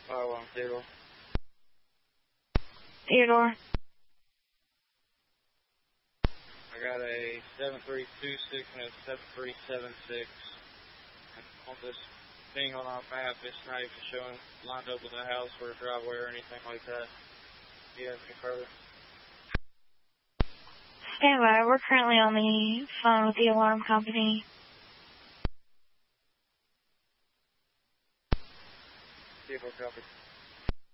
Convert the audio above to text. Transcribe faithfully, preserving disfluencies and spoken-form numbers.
five one Theodore. Theodore. I got a seven three two six and a seven three seven six. On this thing on our map, it's not even showing lined up with the house or a driveway or anything like that. Do you have any further? Stand by. We're currently on the phone with the alarm company. See if we're covered.